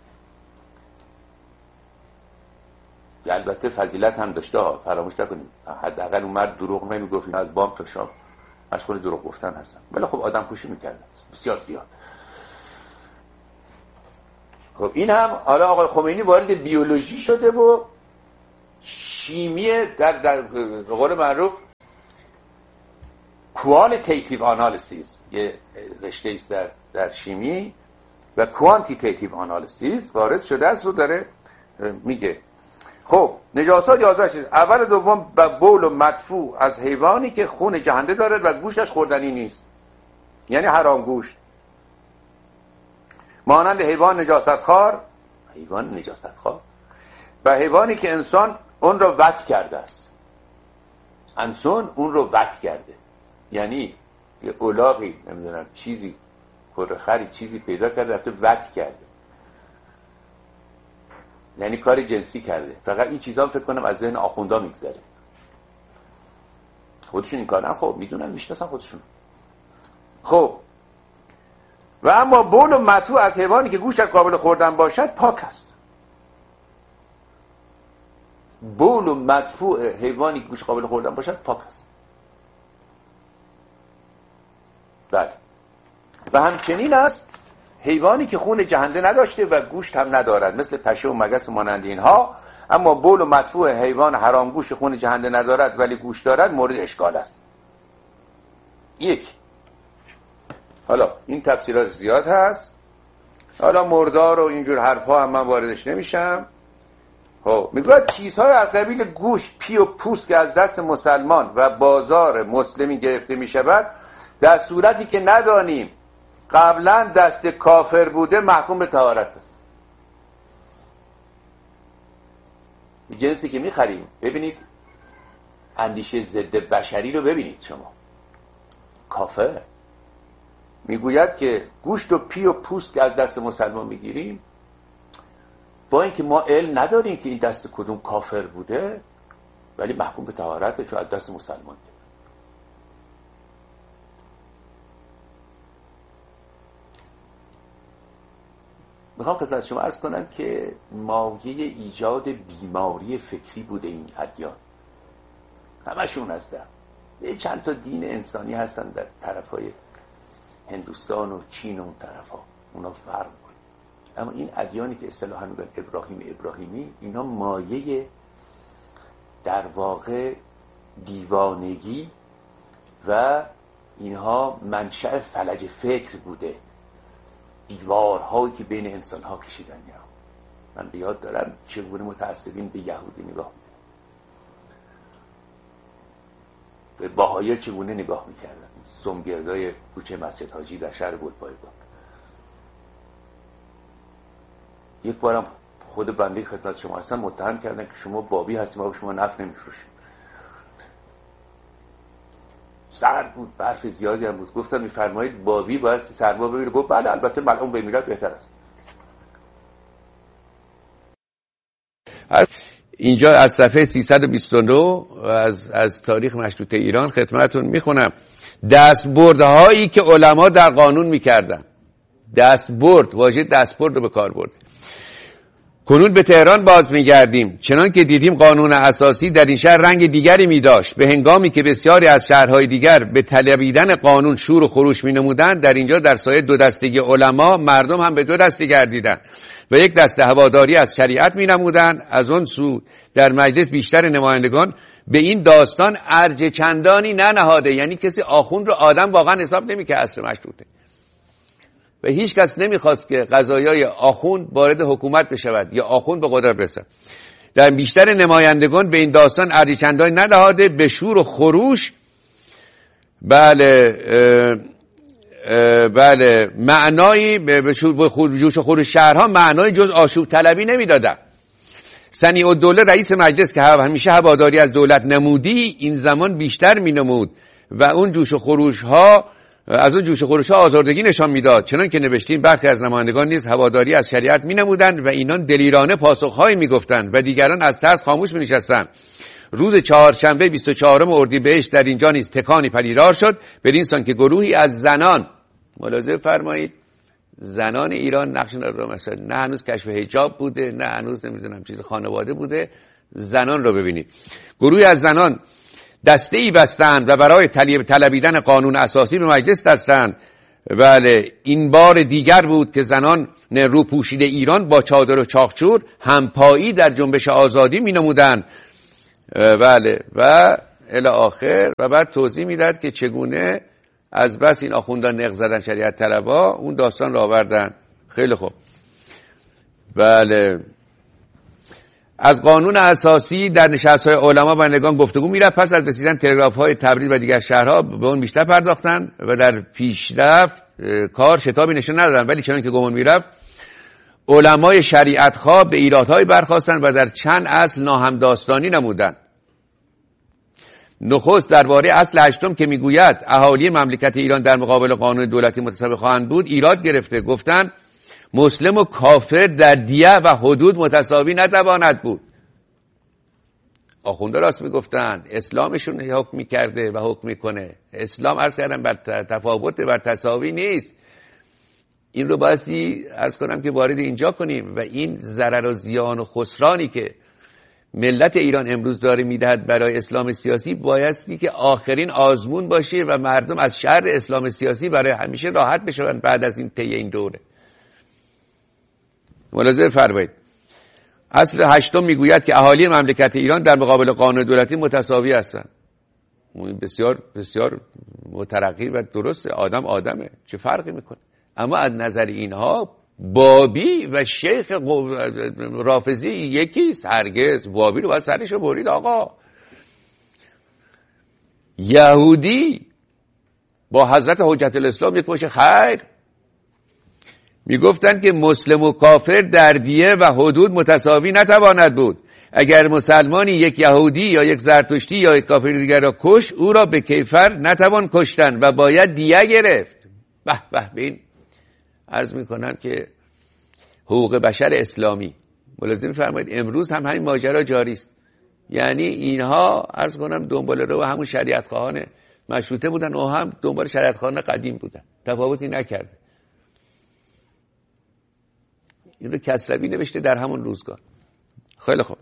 البته فضیلت هم داشته ها، فراموش نکنیم. حداقل اون مرد دروغ نمیگفت، از بام تا شام مشغول دروغ گفتن هستن، ولی خب آدم پوشی میکردن بسیار زیاد. خب این هم حالا آقای خمینی وارد بیولوژی شده و شیمی در در قول معروف کوالتیتیو آنالیسیس یه رشته است در در شیمی و کوانتیتیتیو آنالیسیس وارد شده است و داره میگه خب نجاسات یازده چیز. اول دوم بول و مدفوع از حیوانی که خون جهنده دارد و گوشتش خوردنی نیست، یعنی حرام گوشت، مانند حیوان نجاست خوار، حیوان نجاست خوار و حیوانی که انسان اون رو وط کرده است. انسان اون رو وط کرده، یعنی یه الاغی نمیدونم چیزی کرخری چیزی پیدا کرده رفته وط کرده، یعنی کار جنسی کرده. فقط این چیزا فکر کنم از ذهن آخوندا میگذره. خودشون این کارن، خب میدونن، میشناسن خودشون. خب و اما بول و مدفوع از حیوانی که گوشت قابل خوردن باشد پاک است. بول و مدفوع حیوانی که گوشت قابل خوردن باشد پاک است. بله. و همچنین است حیوانی که خون جهنده نداشته و گوشت هم ندارد، مثل پشه و مگس و مانند اینها. اما بول و مدفوع حیوان حرام گوشت خون جهنده ندارد ولی گوشت دارد مورد اشکال است. یک. حالا این تفسیرات زیاد هست، حالا مردار و اینجور حرفا هم من واردش نمیشم. خب میگوید چیزهای از قبیل گوشت، پی و پوست که از دست مسلمان و بازار مسلمی گرفته میشود در صورتی که ندانیم قبلا دست کافر بوده محکوم به طهارت است. جنسی که میخریم، ببینید اندیشه ضد بشری رو ببینید شما. کافر میگوید که گوشت و پی و پوست که از دست مسلمان میگیریم، با اینکه ما علم نداریم که این دست کدوم کافر بوده، ولی محکوم به طهارته چون از دست مسلمان. میخوام خدمت شما عرض کنم که مایه ایجاد بیماری فکری بوده این ادیان. همشون هستن. یه چند تا دین انسانی هستن در طرفای هندوستان و چین و اون طرفا، اونا فرق بود. اما این ادیانی که اصطلاحاً میگن ابراهیمی ابراهیمی، اینا مایه در واقع دیوانگی و اینها منشأ فلج فکر بوده. دیوارهایی که بین انسان ها کشیدن. یا من به یاد دارم چگونه متعصبین به یهودی نگاه میکردن، به باهایی چگونه نگاه میکردن، سمگردای کوچه مسجد حاجی در شهر گلپایگان. یک بارم خود بنده خدمت شما هستم متهم کردن که شما بابی هستیم و شما نفت نمیفروشیم. سرد بود، برف زیادی هم بود. گفتم میفرمایید بابی باید سرما بمیره؟ گفت بله البته ملعون بمیرد بهتر است. از اینجا از صفحه سیصد و بیست و نه از از تاریخ مشروطه ایران خدمتتون میخونم. دستبردهایی که علما در قانون میکردن. دستبرد، واژه دستبرد رو به کار برد. کنون به تهران باز می‌گردیم، چنان که دیدیم قانون اساسی در این شهر رنگ دیگری می‌داشت. به هنگامی که بسیاری از شهرهای دیگر به طلبیدن قانون شور و خروش می‌نمودند، در اینجا در سایه دو دستگی علما مردم هم به دو دسته گردیدند و یک دسته هواداری از شریعت می‌نمودند. از اون سو در مجلس بیشتر نمایندگان به این داستان ارج چندانی ننهاده، یعنی کسی آخوند رو آدم واقعا حساب نمی‌کرد عصر مشروطه و هیچ کس نمیخواست که قضایای آخوند وارد حکومت بشود یا آخوند به قدرت برسد. در بیشتر نمایندگان به این داستان ارجی چندانی ندهاده، به شور و خروش بله اه اه بله معنایی به جوش و خروش شهرها معنای جز آشوب طلبی نمیدادن. سنیع الدوله رئیس مجلس که همیشه هواداری از دولت نمودی، این زمان بیشتر مینمود و اون جوش و خروش ها از اون جوش و خروش ها آزردگی نشان میداد. چنان که نوشتیم برخی از نمایندگان نیز هواداری از شریعت می نمودند و اینان دلیرانه پاسخهایی می گفتند و دیگران از ترس خاموش می نشستند. روز چهارشنبه بیست و چهارم اردیبهشت در اینجا نیز تکانی پدیدار شد، بدین سان که گروهی از زنان، ملاحظه فرمایید زنان ایران نقش ندارن، مثلا نه هنوز کشف حجاب بوده، نه هنوز نمیدونم چیز خانواده بوده، زنان رو ببینید. گروهی از زنان دسته ای بستند و برای طلبیدن قانون اساسی به مجلس دستند بله این بار دیگر بود که زنان روپوشیده ایران با چادر و چاقچور همپایی در جنبش آزادی می نمودن. بله و الی آخر. و بعد توضیح میداد که چگونه از بس این آخوندان نق زدن شریعت طلبا اون داستان را آوردن. خیلی خوب. بله از قانون اساسی در نشست‌های علما و بندگان گفتگو میرفت. پس از رسیدن تلگراف‌های تبریز و دیگر شهرها به اون بیشتر پرداختن و در پیشرفت کار شتابی نشون ندادن، ولی چنان که گمان میرفت علمای شریعت خواه به ایرادهای برخاستن و در چند اصل ناهمداستانی نمودند. نخست درباره اصل هشتم که میگوید اهالی مملکت ایران در مقابل قانون دولتی متصوی خواهند بود ایراد گرفته. گفتند مسلم و کافر در دیه و حدود متساوی نتواند بود. آخونده راست میگفتن، اسلامشون حکم میکرده و حکم میکنه. اسلام عرض کردم بر تفاوت بر تساوی نیست. این رو بایستی عرض کنم که وارد اینجا کنیم و این ضرر و زیان و خسرانی که ملت ایران امروز داره میدهد برای اسلام سیاسی بایستی که آخرین آزمون باشه و مردم از شر اسلام سیاسی برای همیشه راحت بشن بعد از این طی این دوره. ملاحظه فرمایید. اصل هشتم میگوید که اهالی مملکت ایران در مقابل قانون دولتی متساوی هستند. بسیار بسیار مترقی و درسته. آدم آدمه، چه فرقی میکنه؟ اما از نظر اینها بابی و شیخ رافضی یکیست. هرگز بابی رو باید سرش رو برید آقا. یهودی با حضرت حجت الاسلام یک باشه خیر. میگفتند که مسلم و کافر در دیه و حدود متساوی نتواند بود. اگر مسلمانی یک یهودی یا یک زرتشتی یا یک کافر دیگر را کش، او را به کیفر نتوان کشتن و باید دیه گرفت. به به به این عرض میکنن که حقوق بشر اسلامی. ملاحظه می‌فرمایید امروز هم همین ماجرا جاری است. یعنی اینها عرض کنم دنبال رو همون شریعت خواهان مشروطه بودن و هم دنبال شریعت خواهان قدیم بودن. تفاوتی نکرده. این رو کسروی نوشته در همون روزگار. خیلی خوب.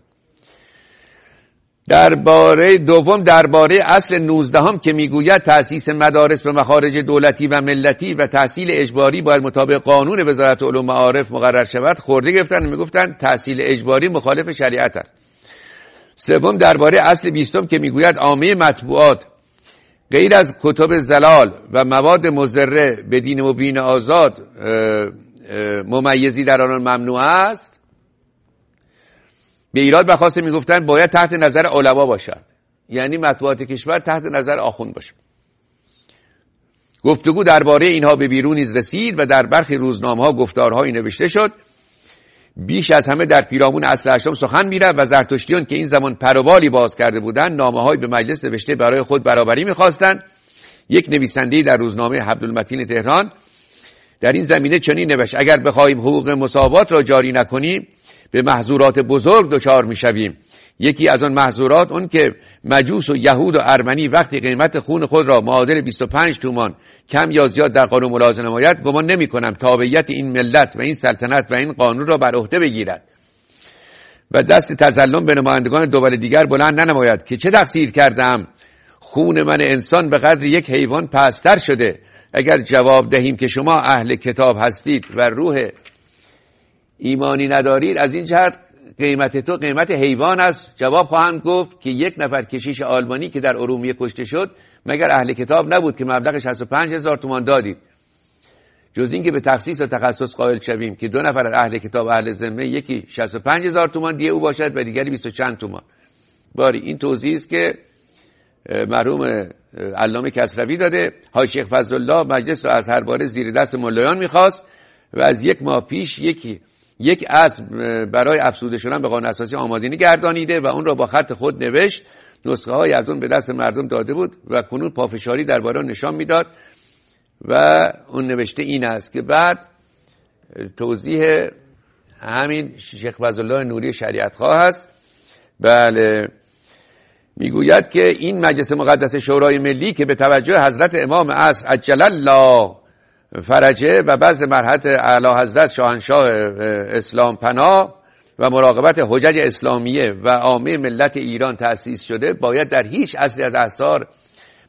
درباره دوم درباره اصل نوزدهم که میگوید تأسیس مدارس به مخارج دولتی و ملتی و تحصیل اجباری باید مطابق قانون وزارت علوم و معارف مقرر شود خورده گرفتن و میگفتن تحصیل اجباری مخالف شریعت است. سوم درباره اصل بیستم که میگوید عامه مطبوعات غیر از کتب زلال و مواد مضره به دین مبین آزاد ممیزی در آن ممنوع است. به ایراد بخواسته میگفتن باید تحت نظر علما باشد، یعنی مطبوعات کشور تحت نظر آخوند باشه. گفتگو درباره اینها به بیرون نیز رسید و در برخی روزنامه‌ها گفتارهایی نوشته شد. بیش از همه در پیرامون اصل هشتم سخن می‌رفت و زرتشتیان که این زمان پروبالی باز کرده بودند نامه‌هایی به مجلس نوشته برای خود برابری می‌خواستند. یک نویسنده در روزنامه عبدالمتین تهران در این زمینه چنین نوشت: اگر بخواهیم حقوق مساوات را جاری نکنیم به محظورات بزرگ دچار میشویم. یکی از آن محظورات اون که مجوس و یهود و ارمنی وقتی قیمت خون خود را معادل بیست و پنج تومان کم یا زیاد در قانون ملاحظه نماید، گمان نمی کنم تابعیت این ملت و این سلطنت و این قانون را بر عهده بگیرد و دست تظلم به نمایندگان دول دیگر بلند ننماید که چه تقصیر کردم، خون من انسان به قدر یک حیوان پستر شده. اگر جواب دهیم که شما اهل کتاب هستید و روح ایمانی ندارید، از این جهت قیمت تو قیمت حیوان است. جواب خواهند گفت که یک نفر کشیش آلمانی که در ارومیه کشته شد مگر اهل کتاب نبود که مبلغ شصت و پنج هزار تومان دادید؟ جز این که به تخصیص و تخصص قائل شویم که دو نفر از اهل کتاب اهل ذمه یکی شصت و پنج هزار تومان دیه او باشد و دیگری بیست و چند تومان. باری این توضیح است که مرحوم علامه کسروی داده. حاجی شیخ فضلالله مجلس را از هر باره زیر دست ملایان می‌خواست و از یک ماه پیش یکی یک اصل برای افزوده شدن به قانون اساسی آمادگی گردانیده و اون را با خط خود نوشت. نسخه های از اون به دست مردم داده بود و کنون پافشاری درباره نشان میداد و اون نوشته این است که بعد توضیح همین شیخ فضلالله نوری شریعت خواه است. بله میگوید که این مجلس مقدس شورای ملی که به توجه حضرت امام عصر عجل الله فرجه و بعض مرحلت اعلی حضرت شاهنشاه اسلام پناه و مراقبت حجج اسلامیه و عامه ملت ایران تأسیس شده، باید در هیچ عصری از اعصار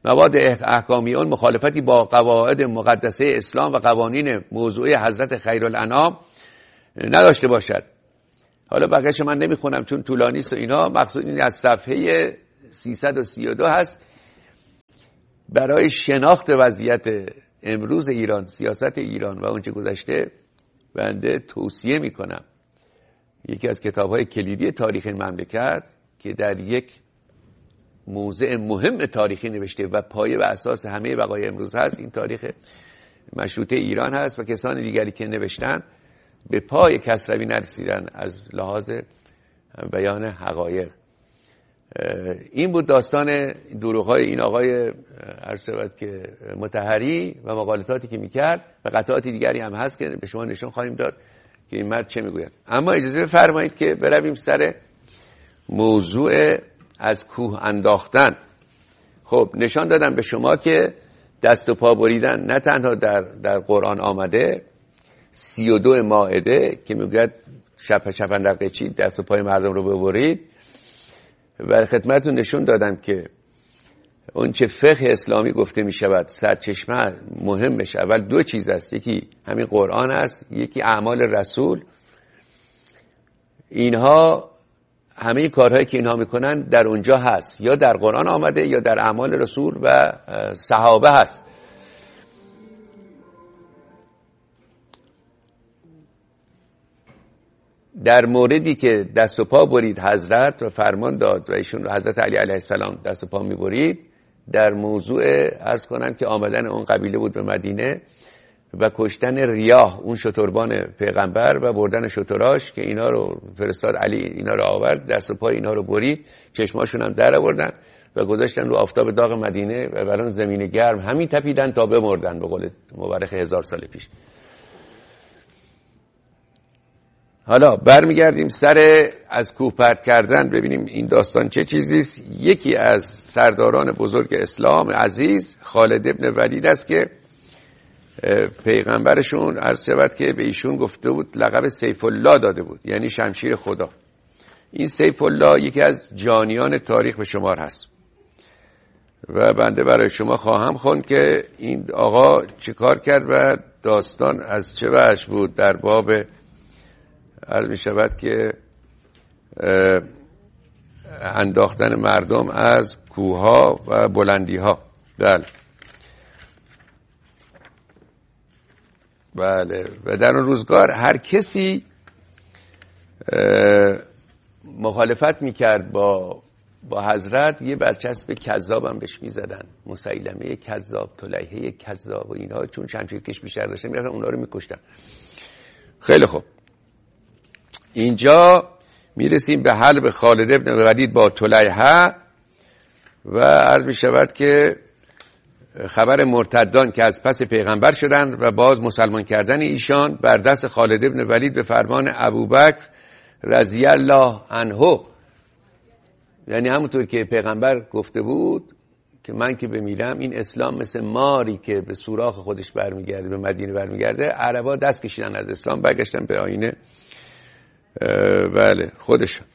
مواد احکامی اون مخالفتی با قواعد مقدسه اسلام و قوانین موضوعی حضرت خیرالانام نداشته باشد. حالا بقیه‌اش من نمیخونم چون طولانی است و اینا. مقصود این از صفحه سیصد و سی و دو هست. برای شناخت وضعیت امروز ایران، سیاست ایران و اونچه گذشته، بنده توصیه میکنم یکی از کتاب‌های کلیدی تاریخ این مملکت که در یک موضع مهم تاریخی نوشته و پایه و اساس همه وقایع امروز هست، این تاریخ مشروطه ایران هست و کسان دیگری که نوشتن به پای کسروی نرسیدن از لحاظ بیان حقایق. این بود داستان دروغ‌های این آقای عرض شود که مطهری و مقالطاتی که میکرد و قطعات دیگری هم هست که به شما نشون خواهیم داد که این مرد چه میگوید. اما اجازه بفرمایید که برویم سر موضوع از کوه انداختن. خب نشان دادم به شما که دست و پا بریدن نه تنها در در قرآن آمده، سی و دو مائده که میگوید شب شپندقه چی دست و پای مردم رو ببرید، و خدمتتون نشون دادم که اون چه فقه اسلامی گفته می شود سرچشمه مهمش اول دو چیز است، یکی همین قرآن است، یکی اعمال رسول. اینها همه کارهایی که اینها میکنن در اونجا هست، یا در قرآن آمده یا در اعمال رسول و صحابه هست. در موردی که دست و پا برید حضرت و فرمان داد و ایشون حضرت علی علیه السلام دست و پا می برید، در موضوع عرض کنم که آمدن اون قبیله بود به مدینه و کشتن ریاه اون شتربان پیغمبر و بردن شتراش که اینا رو فرستاد علی اینا رو آورد، دست و پای اینا رو برید، چشماشون هم در آوردن و گذاشتن رو آفتاب داغ مدینه و برای زمین گرم همین تپیدن تا بمردن به قول مورخ هزار سال پیش. حالا برمیگردیم سر از کوه پرت کردن، ببینیم این داستان چه چیزیست. یکی از سرداران بزرگ اسلام عزیز خالد ابن ولید است که پیغمبرشون عرض شود که به ایشون گفته بود لقب سیف الله داده بود، یعنی شمشیر خدا. این سیف الله یکی از جانیان تاریخ به شمار هست و بنده برای شما خواهم خوند که این آقا چه کار کرد و داستان از چه وجه بود در باب عرض می شود که انداختن مردم از کوه‌ها و بلندی‌ها. بله بله و در اون روزگار هر کسی مخالفت میکرد با با حضرت یه برچسب کذاب هم بهش میزدن، مسیلمه کذاب، طلیحه کذاب و اینها، چون شمشیرکش بیشتر داشتن میرفتن اونا رو میکشتن. خیلی خوب، اینجا میرسیم به حلب خالد ابن ولید با طلیحه و عرض میشود که خبر مرتدان که از پس پیغمبر شدند و باز مسلمان کردن ایشان بر دست خالد ابن ولید به فرمان ابوبکر رضی الله عنه. یعنی همونطور که پیغمبر گفته بود که من که بمیرم این اسلام مثل ماری که به سوراخ خودش برمیگرده به مدینه برمیگرده، عربا دست کشیدن از اسلام برگشتن به آیین بله خودشون.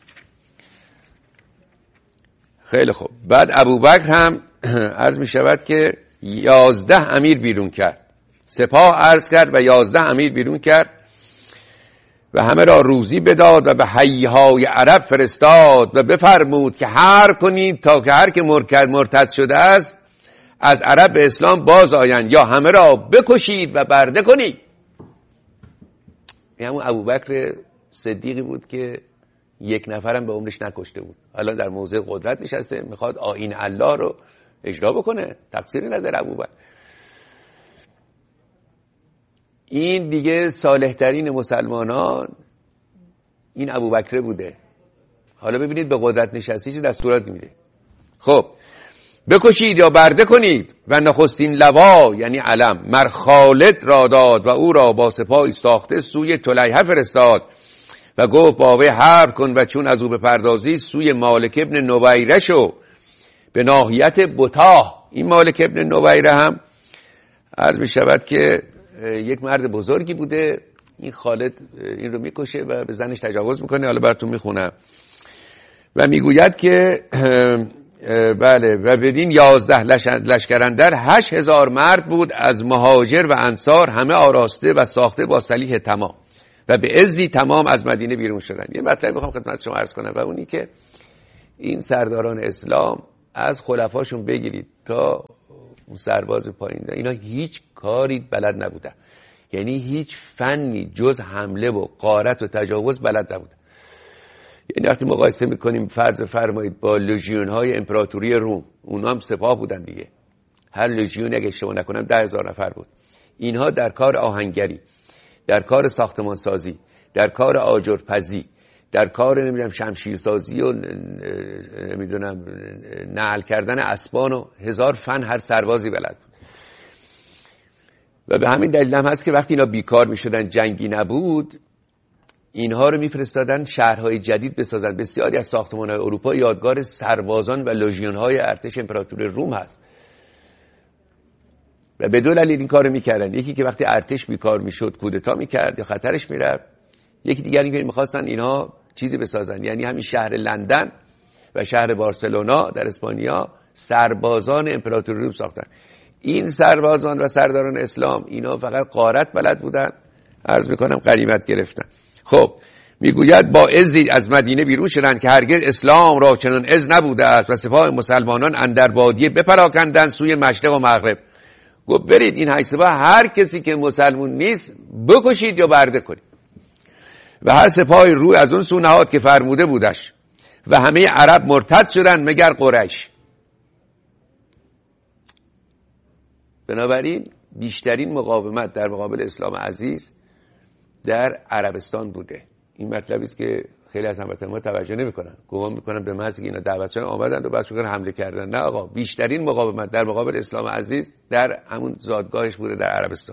خیلی خوب، بعد ابوبکر هم عرض می شود که یازده امیر بیرون کرد، سپاه عرض کرد و یازده امیر بیرون کرد و همه را روزی بداد و به حیهای عرب فرستاد و بفرمود که هر کنید تا که هر که مرتد شده است از عرب به اسلام باز آیند یا همه را بکشید و برده کنید. این همون ابوبکر صدیقی بود که یک نفرم به عمرش نکشته بود، الان در موضع قدرت نشسته میخواد آیین الله رو اجرا بکنه، تقصیری نداره ابوبکر. این دیگه صالح ترین مسلمانان این ابوبکر بوده. حالا ببینید به قدرت نشستی چه دستورات میده. خب بکشید یا برده کنید و نخستین لوا یعنی علم مر خالد را داد و او را با سپاهی ساخته سوی طلیحه فرستاد و گفت با وی حرب کن و چون از او بپردازی سوی مالک ابن نویره شو به ناحیت بطاح. این مالک ابن نویره هم عرض می شود که یک مرد بزرگی بوده. این خالد این رو میکشه و به زنش تجاوز میکنه. حالا براتون میخونم و میگوید که بله و بدین یازده لشکراندر هشت هزار مرد بود از مهاجر و انصار، همه آراسته و ساخته با سلیح تمام و به عزی تمام از مدینه بیرون شدن. یه مطلب میخوام خدمت شما عرض کنم و اونی که این سرداران اسلام از خلفاشون بگیرید تا اون سرباز پایین، اینا هیچ کاری بلد نبودن، یعنی هیچ فنی جز حمله و غارت و تجاوز بلد نبودن. یعنی وقتی مقایسه میکنیم فرض فرمایید با لژیون های امپراتوری روم، اونا هم سپاه بودن دیگه، هر لژیون اگه اشتباه نکنم ده هزار نفر بود. اینها در کار آهنگری، در کار ساختمان سازی، در کار آجرپزی، در کار نمیدونم شمشیرسازی و نمیدونم نعل کردن اسبان و هزار فن هر سربازی بلد بود. و به همین دلیل هم هست که وقتی اینا بیکار میشدن، جنگی نبود، اینها رو میفرستادن شهرهای جدید بسازن. بسیاری از ساختمان‌های اروپا یادگار سربازان و لژیون‌های ارتش امپراتوری روم هست و به دو دلیل این کارو میکردن. یکی که وقتی ارتش بیکار میشد کودتا میکرد یا خطرش میرفت، یکی دیگر اینکه میخواستن اینها چیزی بسازن، یعنی همین شهر لندن و شهر بارسلونا در اسپانیا سربازان امپراتوری روم ساختن. این سربازان و سرداران اسلام اینا فقط غارت بلد بودن، عرض میکنم غنیمت گرفتن. خب میگوید با عزی از مدینه بیرون شدند که هرگز اسلام را چنان عز نبوده است و سپاه مسلمانان اندر بادیه بپراکندند سوی مشرق و مغرب. گفت برید این هشت سپاه هر کسی که مسلمون نیست بکشید یا برده کنید. و هر سپاهی روی از اون سو نهاد که فرموده بودش و همه عرب مرتد شدند مگر قریش. بنابراین بیشترین مقاومت در مقابل اسلام عزیز در عربستان بوده. این مطلبی است که خیلی از هموطنان ما توجه نمی‌کنن، گمان می‌کنن به محض اینکه اینا دعوت شدن آمدن و بعد شروع حمله کردن. نه آقا، بیشترین مقاومت در مقابل اسلام عزیز در همون زادگاهش بوده، در عربستان.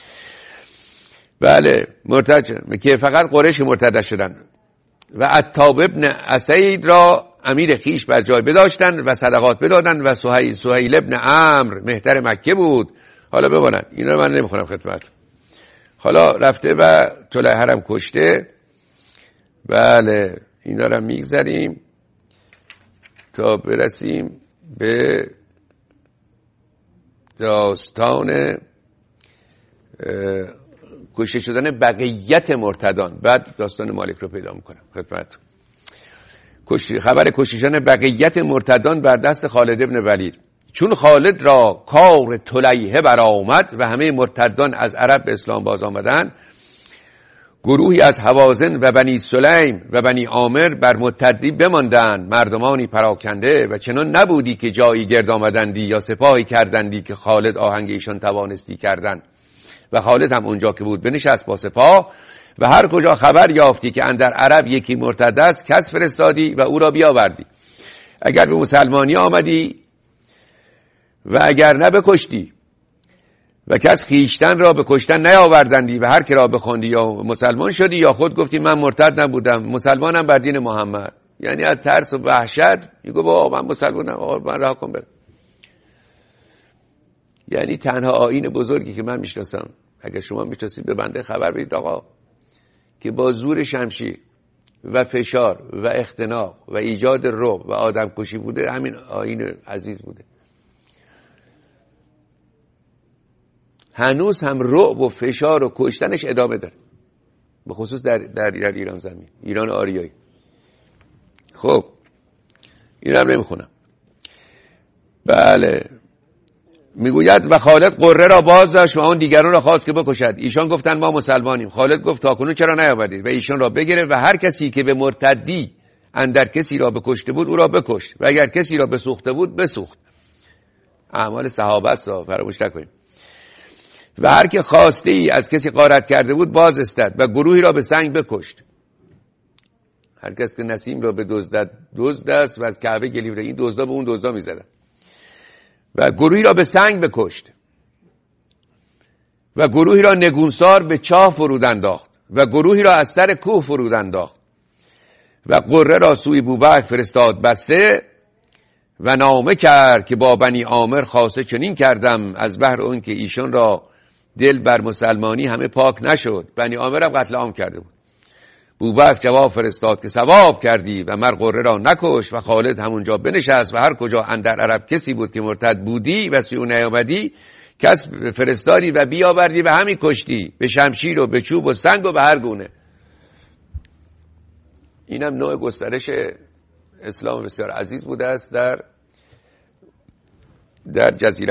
بله مرتد شدن که فقط قریش مرتد شدن و عتاب ابن اسید را امیر خیش بر جای بداشتند و صدقات بدادند و سهیل سهیل ابن عمرو مهتر مکه بود. حالا ببینن اینا من نمیخونم خدمت. حالا رفته و طلحه هم کشته. بله اینا رو میگذاریم تا برسیم به داستان کشته شدن بقیت مرتدان. بعد داستان مالک رو پیدا میکنم خدمت. خبر کشته شدن بقیت مرتدان بر دست خالد ابن ولید. چون خالد را کار طلیحه برآمد و همه مرتدان از عرب به اسلام باز آمدند، گروهی از حوازن و بنی سلیم و بنی عامر بر مرتدی بماندند، مردمانی پراکنده و چنان نبودی که جایی گرد آمدندی یا سپاهی کردندی که خالد آهنگ ایشان توانستی کردند. و خالد هم اونجا که بود بنشست با سپاه و هر کجا خبر یافتی که اندر عرب یکی مرتد است کس فرستادی و او را بیاوردی. اگر به مسلمانی آمدی و اگر نه بکشتی و کس خیشتن را به کشتن نیاوردندی و هر که را بخوندی یا مسلمان شدی یا خود گفتی من مرتد نبودم مسلمانم بر دین محمد. یعنی از ترس و وحشت میگه بابا من مسلمانم، آقا من رها کن برم. یعنی تنها آیین بزرگی که من میشناسم، اگر شما میشناسید به بنده خبر بدید آقا، که با زور شمشیر و فشار و اختناق و ایجاد رعب و آدم کشی بوده، همین آیین عزیز بوده. هنوز هم رعب و فشار و کشتنش ادامه داره، به خصوص در, در ایران زمین، ایران آریایی. خب این هم نمیخونم. بله میگوید و خالد قره را باز داشت و آن دیگران را خواست که بکشد. ایشان گفتند ما مسلمانیم. خالد گفت تاکنون چرا نیامدید؟ و ایشان را بگرفت و هر کسی که به مرتدی اندر کسی را بکشته بود او را بکشت و اگر کسی را بسوخته بود بسوخت. اعمال صحابه است فراموش نکنیم. و هر که خواسته ای از کسی غارت کرده بود باز استد و گروهی را به سنگ بکشت. هر کس که نسیم را به دزدد دزد است و از کعبه گلیوره، این دزدا به اون دزدا میزدن. و گروهی را به سنگ بکشت و گروهی را نگونسار به چاه فرود انداخت و گروهی را از سر کوه فرود انداخت و قره را سوی بوبکر فرستاد بسته و نامه کرد که با بنی عامر خاصه چنین کردم از بهر اون که ایشان را دل بر مسلمانی همه پاک نشد. بنی عامر هم قتل عام کرده بود. بوبکر جواب فرستاد که ثواب کردی و مر قره را نکش و خالد همونجا بنشست و هر کجا اندر عرب کسی بود که مرتد بودی و سوی او نیامدی کس فرستادی و بیاوردی و همین کشتی، به شمشیر و به چوب و سنگ و به هر گونه. اینم نوع گسترش اسلام بسیار عزیز بوده است در در جزیره